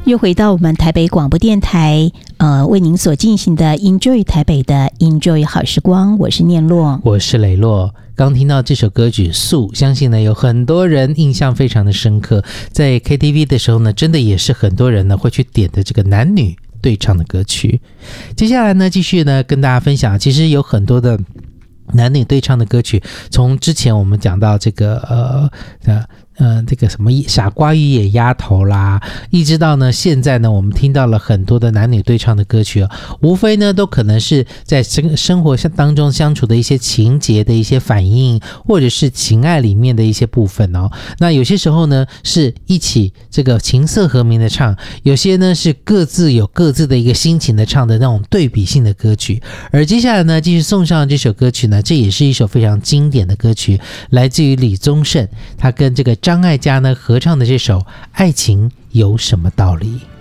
又回到我们台北广播电台，为您所进行的 Enjoy 台北的 Enjoy 好时光，我是念洛， 我是雷洛。刚听到这首歌曲《素》，相信呢有很多人印象非常的深刻，在 KTV 的时候呢，真的也是很多人呢会去点的这个男女对唱的歌曲。接下来呢，继续呢跟大家分享，其实有很多的男女对唱的歌曲，从之前我们讲到这个这个什么傻瓜与野丫头啦，一直到呢现在呢，我们听到了很多的男女对唱的歌曲无非呢都可能是在生活当中相处的一些情节的一些反应，或者是情爱里面的一些部分那有些时候呢是一起这个琴瑟和鸣的唱，有些呢是各自有各自的一个心情的唱的那种对比性的歌曲。而接下来呢，继续送上这首歌曲呢，这也是一首非常经典的歌曲，来自于李宗盛，他跟这个张艾嘉呢合唱的这首《爱情有什么道理》。